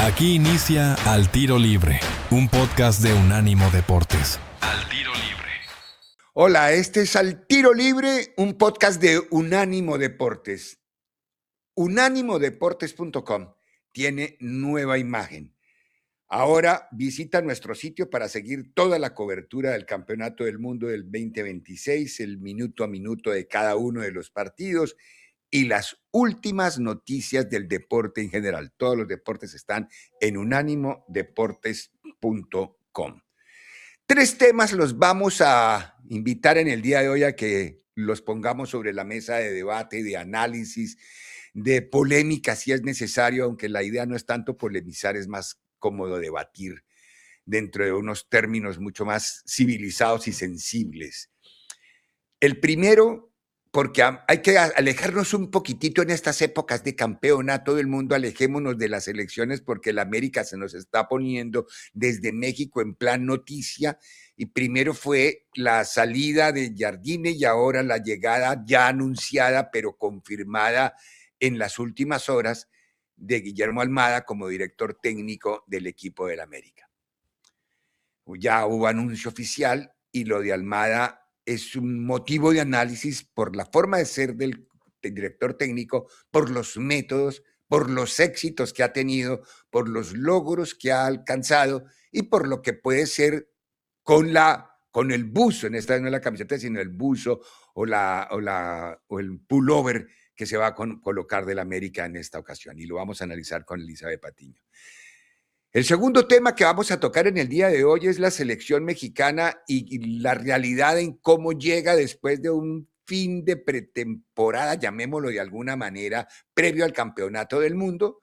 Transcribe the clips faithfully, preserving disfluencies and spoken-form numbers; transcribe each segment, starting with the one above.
Aquí inicia Al Tiro Libre, un podcast de Unánimo Deportes. Al Tiro Libre. Hola, este es Al Tiro Libre, un podcast de Unánimo Deportes. unánimo deportes punto com tiene nueva imagen. Ahora visita nuestro sitio para seguir toda la cobertura del Campeonato del Mundo del veinte veintiséis, el minuto a minuto de cada uno de los partidos y las últimas noticias del deporte en general. Todos los deportes están en unánimo deportes punto com. Tres temas los vamos a invitar en el día de hoy a que los pongamos sobre la mesa de debate, de análisis, de polémica si es necesario, aunque la idea no es tanto polemizar, es más cómodo debatir dentro de unos términos mucho más civilizados y sensibles. El primero, porque hay que alejarnos un poquitito en estas épocas de campeonato del mundo, alejémonos de las elecciones porque la América se nos está poniendo desde México en plan noticia, y primero fue la salida de Jardine y ahora la llegada ya anunciada pero confirmada en las últimas horas de Guillermo Almada como director técnico del equipo del América. Ya hubo anuncio oficial y lo de Almada es un motivo de análisis por la forma de ser del, del director técnico, por los métodos, por los éxitos que ha tenido, por los logros que ha alcanzado y por lo que puede ser con, la, con el buzo, en esta vez no la camiseta, sino el buzo o, la, o, la, o el pullover que se va a con, colocar del América en esta ocasión. Y lo vamos a analizar con Elizabeth Patiño. El segundo tema que vamos a tocar en el día de hoy es la selección mexicana y, y la realidad en cómo llega después de un fin de pretemporada, llamémoslo de alguna manera, previo al Campeonato del Mundo,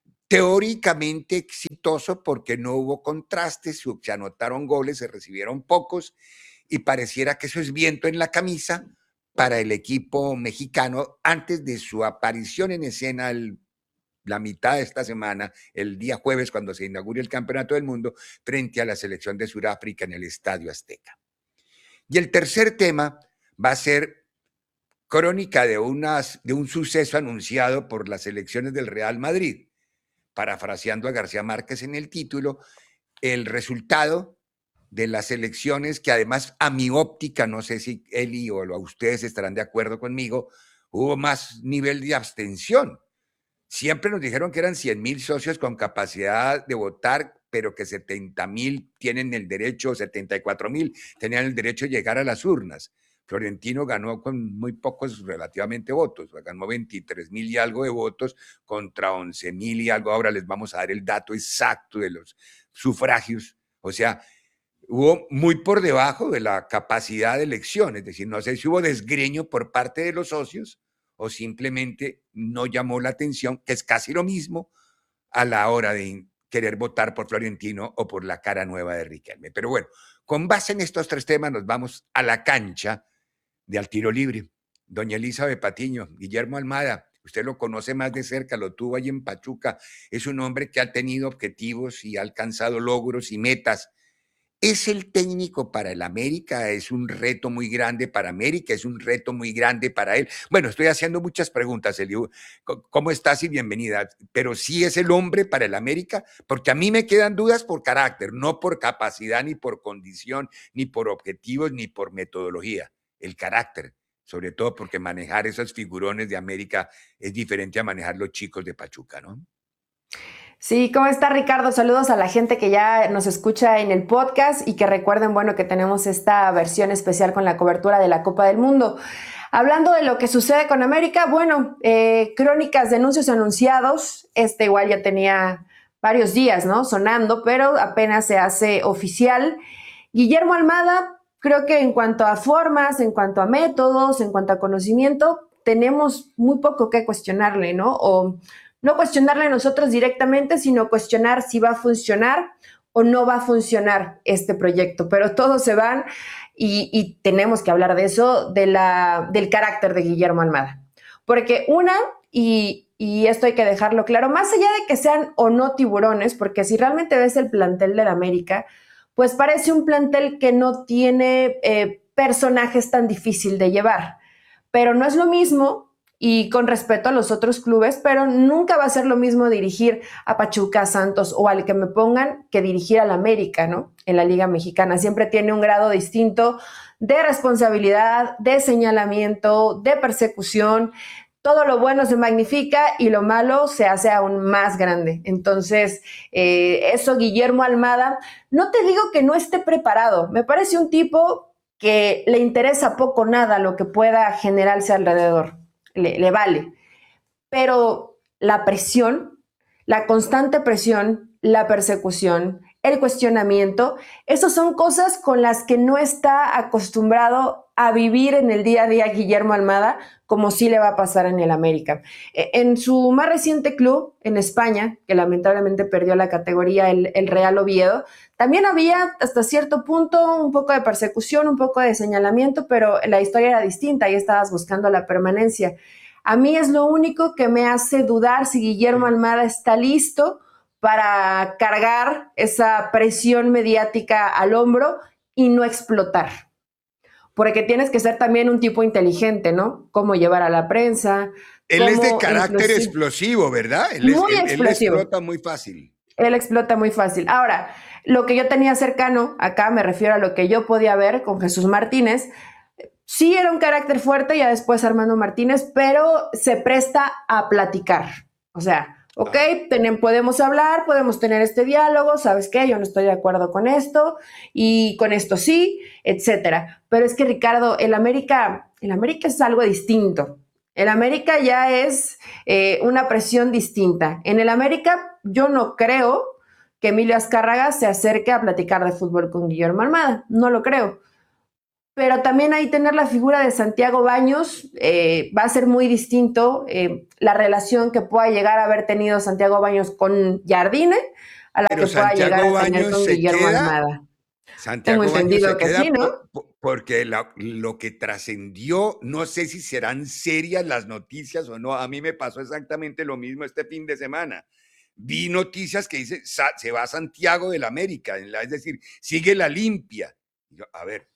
teóricamente exitoso porque no hubo contrastes, se anotaron goles, se recibieron pocos y pareciera que eso es viento en la camisa para el equipo mexicano antes de su aparición en escena el la mitad de esta semana, el día jueves, cuando se inaugure el Campeonato del Mundo, frente a la selección de Sudáfrica en el Estadio Azteca. Y el tercer tema va a ser crónica de, unas, de un suceso anunciado por las elecciones del Real Madrid, parafraseando a García Márquez en el título, el resultado de las elecciones que además a mi óptica, no sé si Eli o a ustedes estarán de acuerdo conmigo, hubo más nivel de abstención. Siempre nos dijeron que eran cien mil socios con capacidad de votar, pero que setenta mil tienen el derecho, setenta y cuatro mil tenían el derecho de llegar a las urnas. Florentino ganó con muy pocos relativamente votos, ganó veintitrés mil y algo de votos contra once mil y algo. Ahora les vamos a dar el dato exacto de los sufragios. O sea, hubo muy por debajo de la capacidad de elección, es decir, no sé si hubo desgreño por parte de los socios o simplemente no llamó la atención, que es casi lo mismo a la hora de querer votar por Florentino o por la cara nueva de Riquelme. Pero bueno, con base en estos tres temas nos vamos a la cancha de Al Tiro Libre. Doña Elizabeth Patiño, Guillermo Almada, usted lo conoce más de cerca, lo tuvo ahí en Pachuca, es un hombre que ha tenido objetivos y ha alcanzado logros y metas. ¿Es el técnico para el América? ¿Es un reto muy grande para América? ¿Es un reto muy grande para él? Bueno, estoy haciendo muchas preguntas, Eliu. ¿Cómo estás y bienvenida? Pero sí es el hombre para el América, porque a mí me quedan dudas por carácter, no por capacidad, ni por condición, ni por objetivos, ni por metodología. El carácter, sobre todo porque manejar esos figurones de América es diferente a manejar los chicos de Pachuca, ¿no? Sí, ¿cómo está, Ricardo? Saludos a la gente que ya nos escucha en el podcast y que recuerden, bueno, que tenemos esta versión especial con la cobertura de la Copa del Mundo. Hablando de lo que sucede con América, bueno, eh, crónicas de anuncios anunciados, este igual ya tenía varios días, ¿no? Sonando, pero apenas se hace oficial. Guillermo Almada, creo que en cuanto a formas, en cuanto a métodos, en cuanto a conocimiento, tenemos muy poco que cuestionarle, ¿no? O no cuestionarle nosotros directamente, sino cuestionar si va a funcionar o no va a funcionar este proyecto. Pero todos se van y, y tenemos que hablar de eso, de la, del carácter de Guillermo Almada. Porque una, y, y esto hay que dejarlo claro, más allá de que sean o no tiburones, porque si realmente ves el plantel del América, pues parece un plantel que no tiene eh, personajes tan difícil de llevar. Pero no es lo mismo y con respeto a los otros clubes, pero nunca va a ser lo mismo dirigir a Pachuca, Santos o al que me pongan que dirigir al América, ¿no? En la Liga Mexicana. Siempre tiene un grado distinto de responsabilidad, de señalamiento, de persecución. Todo lo bueno se magnifica y lo malo se hace aún más grande. Entonces, eh, eso Guillermo Almada, no te digo que no esté preparado, me parece un tipo que le interesa poco nada lo que pueda generarse alrededor, le, le vale. Pero la presión, la constante presión, la persecución, el cuestionamiento, esas son cosas con las que no está acostumbrado a vivir en el día a día Guillermo Almada, como sí le va a pasar en el América. En su más reciente club, en España, que lamentablemente perdió la categoría, el, el Real Oviedo, también había hasta cierto punto un poco de persecución, un poco de señalamiento, pero la historia era distinta y estabas buscando la permanencia. A mí es lo único que me hace dudar si Guillermo Almada está listo para cargar esa presión mediática al hombro y no explotar. Porque tienes que ser también un tipo inteligente, ¿no? Cómo llevar a la prensa. Él es de carácter explosivo, ¿verdad? Él, es, muy él, explosivo. él explota muy fácil. Él explota muy fácil. Ahora, lo que yo tenía cercano, acá me refiero a lo que yo podía ver con Jesús Martínez, sí era un carácter fuerte, ya después Armando Martínez, pero se presta a platicar. O sea, ok, ten, podemos hablar, podemos tener este diálogo, ¿sabes qué? Yo no estoy de acuerdo con esto y con esto sí, etcétera. Pero es que, Ricardo, el América, el América es algo distinto. El América ya es eh, una presión distinta. En el América yo no creo que Emilio Azcárraga se acerque a platicar de fútbol con Guillermo Almada, no lo creo. Pero también ahí tener la figura de Santiago Baños eh, va a ser muy distinto eh, la relación que pueda llegar a haber tenido Santiago Baños con Jardine a la Pero que pueda Santiago llegar a Baños tener con se Guillermo queda, Almada. Santiago Tengo Baños entendido se que queda sí, ¿no? por, por, porque la, lo que trascendió, no sé si serán serias las noticias o no, a mí me pasó exactamente lo mismo este fin de semana. Vi noticias que dice, se va a Santiago del América, es decir, sigue la limpia. Yo, a ver,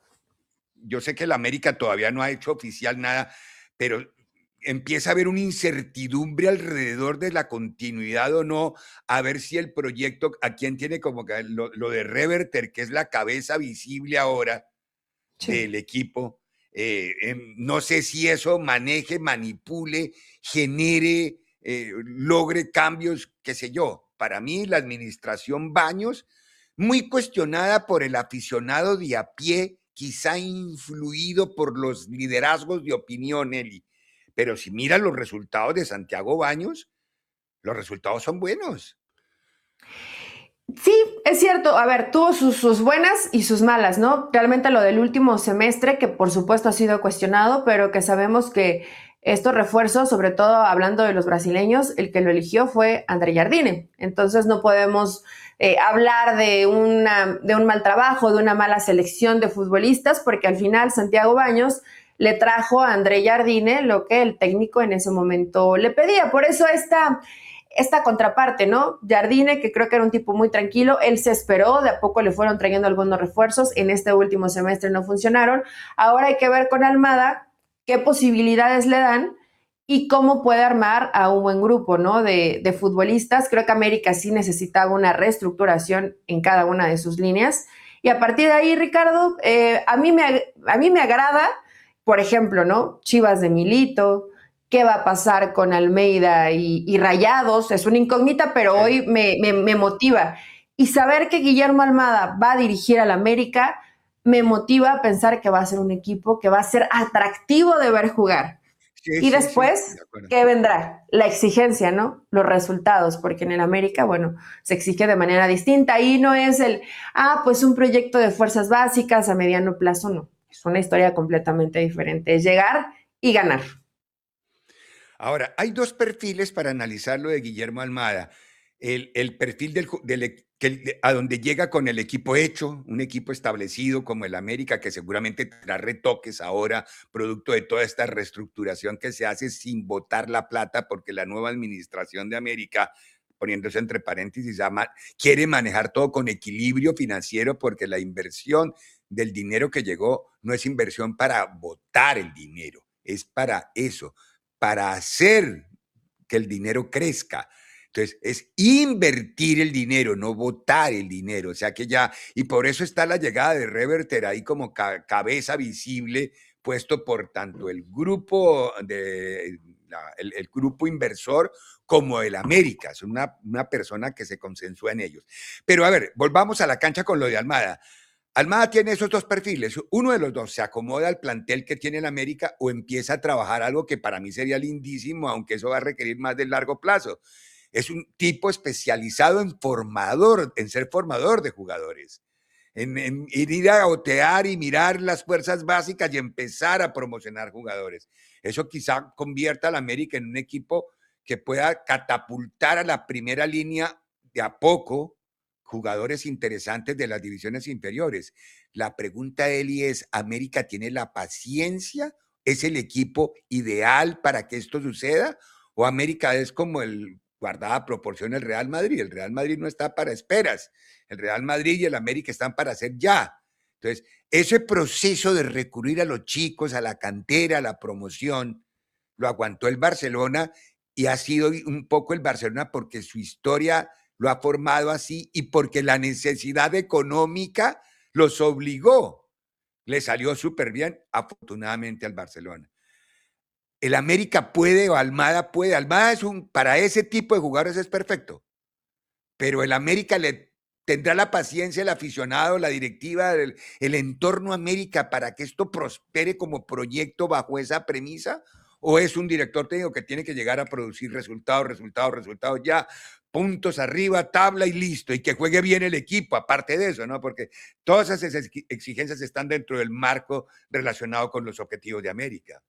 yo sé que el América todavía no ha hecho oficial nada, pero empieza a haber una incertidumbre alrededor de la continuidad o no, a ver si el proyecto, a quien tiene como que lo, lo de Reverter, que es la cabeza visible ahora sí. del equipo, eh, eh, no sé si eso maneje, manipule, genere, eh, logre cambios, qué sé yo. Para mí la administración Baños, muy cuestionada por el aficionado de a pie, quizá influido por los liderazgos de opinión, Eli. Pero si miras los resultados de Santiago Baños, los resultados son buenos. Sí, es cierto. A ver, tuvo sus, sus buenas y sus malas, ¿no? Realmente lo del último semestre, que por supuesto ha sido cuestionado, pero que sabemos que estos refuerzos, sobre todo hablando de los brasileños, el que lo eligió fue André Jardine. Entonces no podemos eh, hablar de, una, de un mal trabajo, de una mala selección de futbolistas, porque al final Santiago Baños le trajo a André Jardine lo que el técnico en ese momento le pedía. Por eso esta... esta contraparte, ¿no? Jardine, que creo que era un tipo muy tranquilo, él se esperó, de a poco le fueron trayendo algunos refuerzos, en este último semestre no funcionaron, ahora hay que ver con Almada qué posibilidades le dan y cómo puede armar a un buen grupo, ¿no? De, de futbolistas. Creo que América sí necesitaba una reestructuración en cada una de sus líneas, y a partir de ahí, Ricardo, eh, a, mí me, a mí me agrada, por ejemplo, ¿no? Chivas de Milito. ¿Qué va a pasar con Almeida y, y Rayados? Es una incógnita, pero sí. hoy me, me, me motiva. Y saber que Guillermo Almada va a dirigir al América me motiva a pensar que va a ser un equipo que va a ser atractivo de ver jugar. Sí, y sí, después, sí, de ¿qué vendrá? La exigencia, ¿no? Los resultados, porque en el América, bueno, se exige de manera distinta. Ahí no es el, ah, pues un proyecto de fuerzas básicas a mediano plazo, no. Es una historia completamente diferente. Es llegar y ganar. Ahora, hay dos perfiles para analizar lo de Guillermo Almada. El, el perfil del, del, que, a donde llega con el equipo hecho, un equipo establecido como el América, que seguramente tendrá retoques ahora, producto de toda esta reestructuración que se hace sin botar la plata, porque la nueva administración de América, poniéndose entre paréntesis, ama, quiere manejar todo con equilibrio financiero, porque la inversión del dinero que llegó no es inversión para botar el dinero, es para eso, para hacer que el dinero crezca. Entonces, es invertir el dinero, no botar el dinero. O sea que ya, y por eso está la llegada de Reverter ahí como ca cabeza visible, puesto por tanto el grupo, de, la, el, el grupo inversor como el América. Es una, una persona que se consensúa en ellos. Pero a ver, volvamos a la cancha con lo de Almada. Almada tiene esos dos perfiles. Uno de los dos se acomoda al plantel que tiene el América o empieza a trabajar algo que para mí sería lindísimo, aunque eso va a requerir más de largo plazo. Es un tipo especializado en formador, en ser formador de jugadores, en, en, en ir a otear y mirar las fuerzas básicas y empezar a promocionar jugadores. Eso quizá convierta al América en un equipo que pueda catapultar a la primera línea de a poco jugadores interesantes de las divisiones inferiores. La pregunta, Eli, es, ¿América tiene la paciencia? ¿Es el equipo ideal para que esto suceda? ¿O América es como el guardada proporción el Real Madrid? El Real Madrid no está para esperas. El Real Madrid y el América están para hacer ya. Entonces, ese proceso de recurrir a los chicos, a la cantera, a la promoción, lo aguantó el Barcelona y ha sido un poco el Barcelona porque su historia lo ha formado así y porque la necesidad económica los obligó. Le salió súper bien, afortunadamente, al Barcelona. El América puede o Almada puede. Almada es un, para ese tipo de jugadores es perfecto. Pero el América le tendrá la paciencia, el aficionado, la directiva, el, el entorno América para que esto prospere como proyecto bajo esa premisa. ¿O es un director técnico que tiene que llegar a producir resultados, resultados, resultados ya, puntos arriba, tabla y listo, y que juegue bien el equipo, aparte de eso, ¿no? Porque todas esas exigencias están dentro del marco relacionado con los objetivos de América.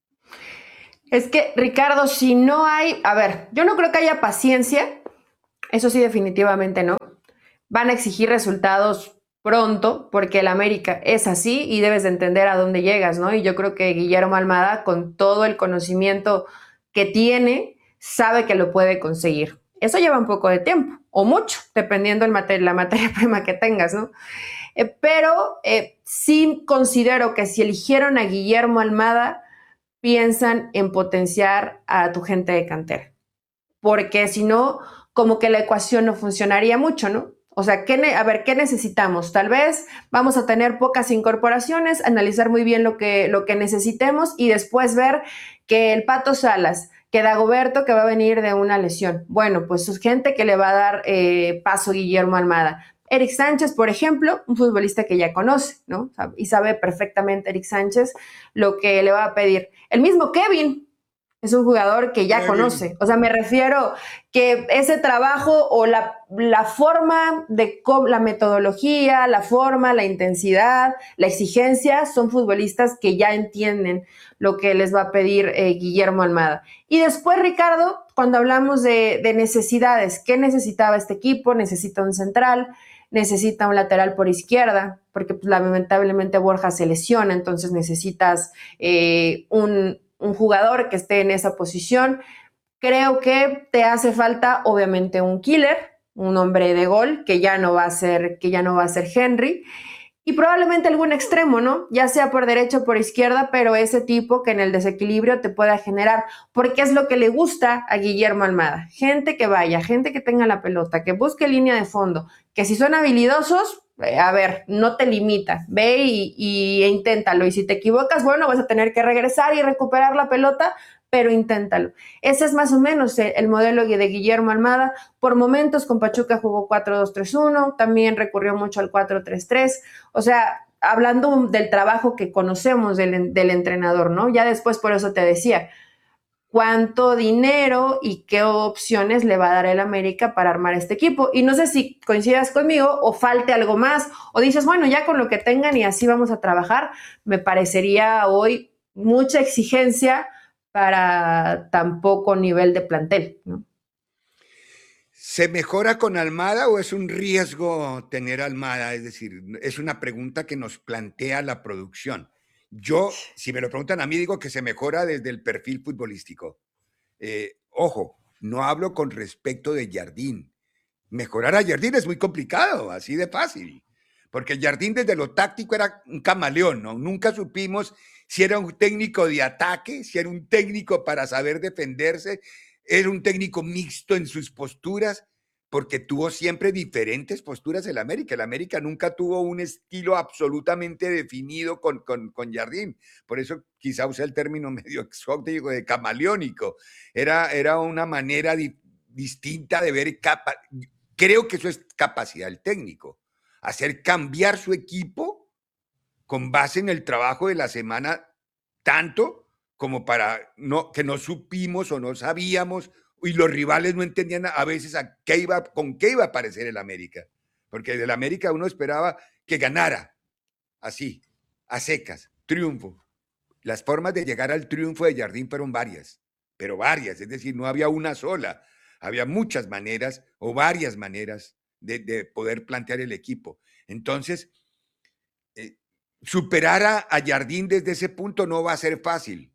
Es que, Ricardo, si no hay, a ver, yo no creo que haya paciencia, eso sí, definitivamente no. Van a exigir resultados pronto, porque el América es así y debes de entender a dónde llegas, ¿no? Y yo creo que Guillermo Almada, con todo el conocimiento que tiene, sabe que lo puede conseguir. Eso lleva un poco de tiempo, o mucho, dependiendo de mater- la materia prima que tengas, ¿no? Eh, pero eh, sí considero que si eligieron a Guillermo Almada, piensan en potenciar a tu gente de cantera. Porque si no, como que la ecuación no funcionaría mucho, ¿no? O sea, ¿qué ne- a ver, ¿qué necesitamos? Tal vez vamos a tener pocas incorporaciones, analizar muy bien lo que, lo que necesitemos y después ver que el Pato Salas, que Dagoberto, que va a venir de una lesión. Bueno, pues es gente que le va a dar eh, paso a Guillermo Almada. Eric Sánchez, por ejemplo, un futbolista que ya conoce, ¿no? Y sabe perfectamente Eric Sánchez lo que le va a pedir. El mismo Kevin, es un jugador que ya conoce. O sea, me refiero que ese trabajo o la, la forma de la metodología, la forma, la intensidad, la exigencia, son futbolistas que ya entienden lo que les va a pedir eh, Guillermo Almada. Y después, Ricardo, cuando hablamos de, de necesidades, ¿qué necesitaba este equipo? Necesita un central, necesita un lateral por izquierda, porque pues, lamentablemente Borja se lesiona, entonces necesitas eh, un un jugador que esté en esa posición. Creo que te hace falta, obviamente, un killer, un hombre de gol, que ya no va a ser, que ya no va a ser Henry, y probablemente algún extremo, ¿no? Ya sea por derecha o por izquierda, pero ese tipo que en el desequilibrio te pueda generar, porque es lo que le gusta a Guillermo Almada. Gente que vaya, gente que tenga la pelota, que busque línea de fondo, que si son habilidosos, a ver, no te limita, ve y, y e inténtalo, y si te equivocas, bueno, vas a tener que regresar y recuperar la pelota, pero inténtalo. Ese es más o menos el modelo de Guillermo Almada. Por momentos con Pachuca jugó cuatro dos tres uno, también recurrió mucho al cuatro tres tres, o sea, hablando del trabajo que conocemos del, del entrenador, ¿no? Ya después, por eso te decía, cuánto dinero y qué opciones le va a dar el América para armar este equipo. Y no sé si coincidas conmigo o falte algo más, o dices, bueno, ya con lo que tengan y así vamos a trabajar. Me parecería hoy mucha exigencia para tan poco nivel de plantel, ¿no? ¿Se mejora con Almada o es un riesgo tener Almada? Es decir, es una pregunta que nos plantea la producción. Yo, si me lo preguntan a mí, digo que se mejora desde el perfil futbolístico. Eh, ojo, no hablo con respecto de Jardín. Mejorar a Jardín es muy complicado, así de fácil. Porque Jardín desde lo táctico era un camaleón, ¿no? Nunca supimos si era un técnico de ataque, si era un técnico para saber defenderse, era un técnico mixto en sus posturas, porque tuvo siempre diferentes posturas el América. El América nunca tuvo un estilo absolutamente definido con, con, con Jardín. Por eso quizá usé el término medio exótico de camaleónico. Era, era una manera di, distinta de ver. Capa, creo que eso es capacidad del técnico. Hacer cambiar su equipo con base en el trabajo de la semana, tanto como para no, que no supimos o no sabíamos, y los rivales no entendían a veces a qué iba, con qué iba a aparecer el América. Porque del América uno esperaba que ganara, así, a secas, triunfo. Las formas de llegar al triunfo de Jardín fueron varias, pero varias, es decir, no había una sola. Había muchas maneras o varias maneras de, de poder plantear el equipo. Entonces, eh, superar a, a Jardín desde ese punto no va a ser fácil.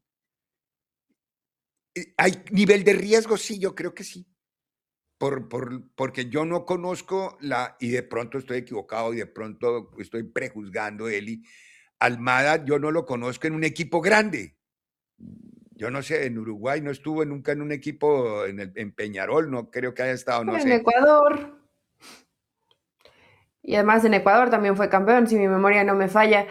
¿Hay nivel de riesgo? Sí, yo creo que sí. Por, por, porque yo no conozco la, y de pronto estoy equivocado y de pronto estoy prejuzgando, Eli, Almada yo no lo conozco en un equipo grande. Yo no sé, en Uruguay no estuvo nunca en un equipo, en, el, en Peñarol, no creo que haya estado, no en sé. En Ecuador. Y además en Ecuador también fue campeón, si mi memoria no me falla.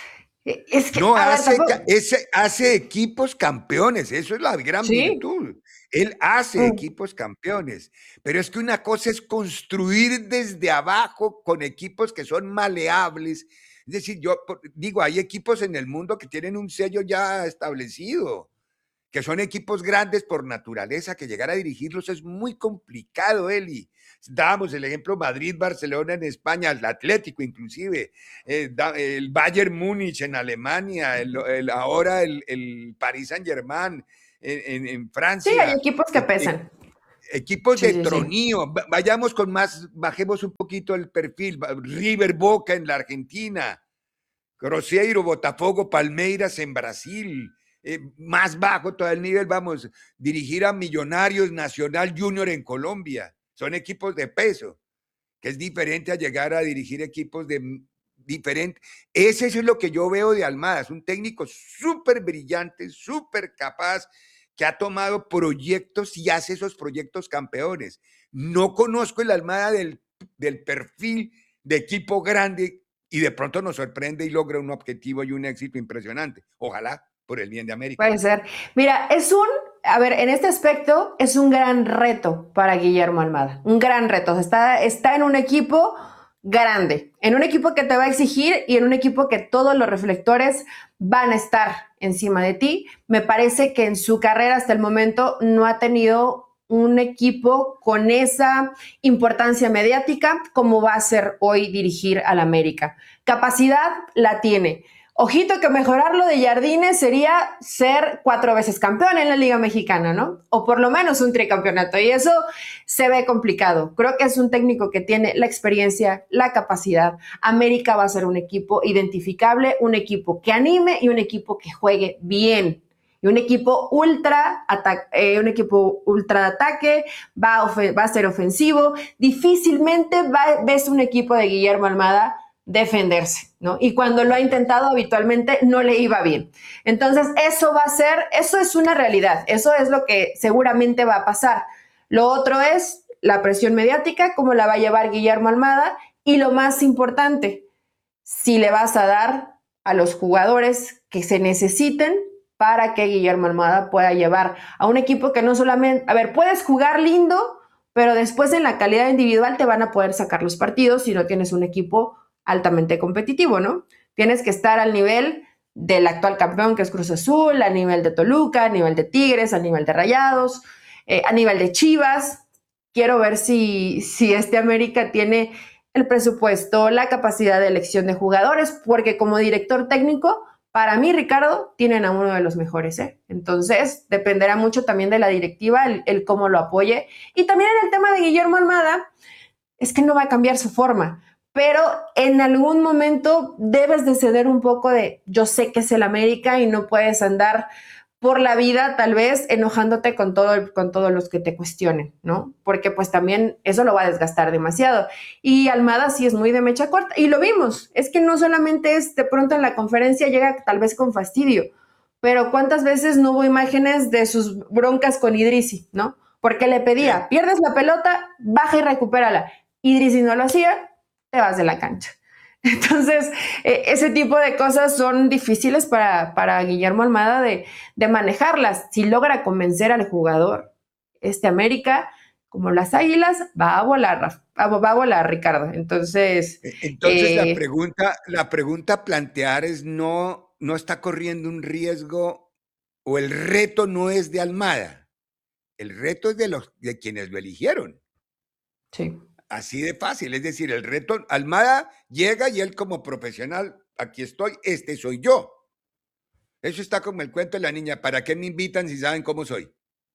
Es que, no, a hace, ver, tampoco... ese, hace equipos campeones, eso es la gran ¿Sí? virtud. Él hace Mm. equipos campeones, pero es que una cosa es construir desde abajo con equipos que son maleables. Es decir, yo digo, hay equipos en el mundo que tienen un sello ya establecido, que son equipos grandes por naturaleza, que llegar a dirigirlos es muy complicado, Eli. Damos el ejemplo Madrid-Barcelona en España, el Atlético inclusive, eh, el Bayern Múnich en Alemania, el, el, ahora el, el Paris Saint-Germain en, en, en Sí, hay Francia. equipos que Eh, eh, pesan. equipos Sí, de sí, sí. tronío, vayamos con más, bajemos un poquito el perfil, River Boca en la Argentina, Cruzeiro, Botafogo, Palmeiras en Brasil, eh, más bajo todo el nivel, vamos, dirigir a Millonarios, Nacional Junior en Colombia, son equipos de peso, que es diferente a llegar a dirigir equipos de diferente. Ese es lo que yo veo de Almada, es un técnico súper brillante, súper capaz, que ha tomado proyectos y hace esos proyectos campeones. No conozco el Almada del, del perfil de equipo grande y de pronto nos sorprende y logra un objetivo y un éxito impresionante. Ojalá, por el bien de América. Puede ser. Mira, es un, a ver, en este aspecto es un gran reto para Guillermo Almada, un gran reto. O sea, está, está en un equipo grande, en un equipo que te va a exigir y en un equipo que todos los reflectores van a estar encima de ti. Me parece que en su carrera hasta el momento no ha tenido un equipo con esa importancia mediática como va a ser hoy dirigir al América. Capacidad la tiene. Ojito que mejorarlo de Jardines sería ser cuatro veces campeón en la Liga Mexicana, ¿no? O por lo menos un tricampeonato. Y eso se ve complicado. Creo que es un técnico que tiene la experiencia, la capacidad. América va a ser un equipo identificable, un equipo que anime y un equipo que juegue bien. Y un equipo ultra, eh, un equipo ultra de ataque, va a, va a ser ofensivo. Difícilmente va, ves un equipo de Guillermo Almada defenderse, ¿no? Y cuando lo ha intentado habitualmente no le iba bien. Entonces, eso va a ser, eso es una realidad, eso es lo que seguramente va a pasar. Lo otro es la presión mediática, cómo la va a llevar Guillermo Almada, y lo más importante, si le vas a dar a los jugadores que se necesiten para que Guillermo Almada pueda llevar a un equipo que no solamente, a ver, puedes jugar lindo, pero después en la calidad individual te van a poder sacar los partidos si no tienes un equipo altamente competitivo, ¿no? Tienes que estar al nivel del actual campeón que es Cruz Azul, a nivel de Toluca, a nivel de Tigres, a nivel de Rayados, eh, a nivel de Chivas. Quiero ver si, si este América tiene el presupuesto, la capacidad de elección de jugadores, porque como director técnico, para mí, Ricardo, tienen a uno de los mejores, ¿eh? Entonces, dependerá mucho también de la directiva, el, el cómo lo apoye. Y también en el tema de Guillermo Almada, es que no va a cambiar su forma, pero en algún momento debes de ceder un poco de, yo sé que es el América y no puedes andar por la vida, tal vez enojándote con, todo, con todos los que te cuestionen, ¿no? Porque pues también eso lo va a desgastar demasiado. Y Almada sí es muy de mecha corta, y lo vimos, es que no solamente es de pronto en la conferencia llega tal vez con fastidio, pero ¿cuántas veces no hubo imágenes de sus broncas con Idrissi, ¿no? Porque le pedía, sí. Pierdes la pelota, baja y recupérala. Idrissi no lo hacía, te vas de la cancha. Entonces, eh, ese tipo de cosas son difíciles para, para Guillermo Almada de, de manejarlas. Si logra convencer al jugador, este América, como las Águilas, va a volar, va a volar, Ricardo. Entonces, Entonces eh, la pregunta, la pregunta a plantear es no, no está corriendo un riesgo o el reto no es de Almada, el reto es de los de quienes lo eligieron. Sí. Así de fácil, es decir, el reto, Almada llega y él como profesional, aquí estoy, este soy yo. Eso está como el cuento de la niña, ¿para qué me invitan si saben cómo soy?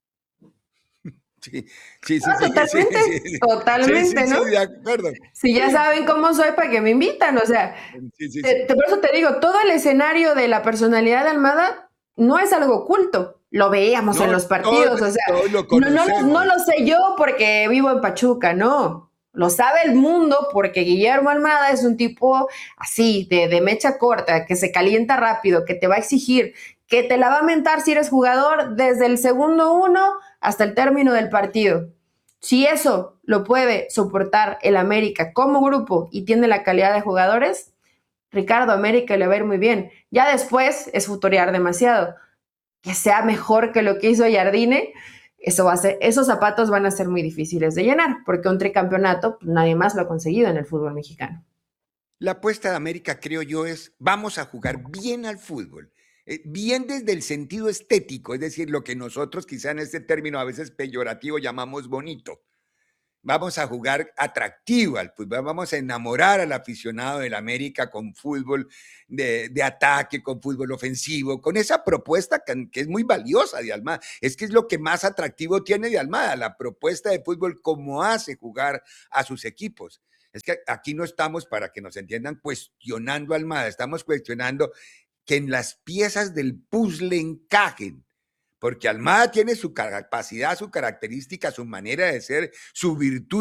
Sí, sí, sí, no, sí, totalmente, sí, sí, totalmente, sí, sí, ¿no? Sí, de acuerdo. Si ya saben cómo soy, ¿para qué me invitan? O sea, sí, sí, te, sí. te, por eso te digo, todo el escenario de la personalidad de Almada no es algo oculto. Lo veíamos no, en los partidos, todos, o sea, todos lo no, no, lo, no lo sé yo porque vivo en Pachuca, no. Lo sabe el mundo porque Guillermo Almada es un tipo así, de, de mecha corta, que se calienta rápido, que te va a exigir, que te la va a mentar si eres jugador desde el segundo uno hasta el término del partido. Si eso lo puede soportar el América como grupo y tiene la calidad de jugadores, Ricardo, América le va a ir muy bien. Ya después es futorear demasiado. Que sea mejor que lo que hizo Jardine, eso va a ser, esos zapatos van a ser muy difíciles de llenar, porque un tricampeonato pues, nadie más lo ha conseguido en el fútbol mexicano. La apuesta de América, creo yo, es vamos a jugar bien al fútbol. Eh, bien desde el sentido estético, es decir, lo que nosotros quizá en este término a veces peyorativo llamamos bonito. Vamos a jugar atractivo al fútbol, vamos a enamorar al aficionado del América con fútbol de, de ataque, con fútbol ofensivo, con esa propuesta que, que es muy valiosa de Almada. Es que es lo que más atractivo tiene de Almada, la propuesta de fútbol, cómo hace jugar a sus equipos. Es que aquí no estamos, para que nos entiendan, cuestionando a Almada, estamos cuestionando que en las piezas del puzzle encajen. Porque Almada tiene su capacidad, su característica, su manera de ser, su virtud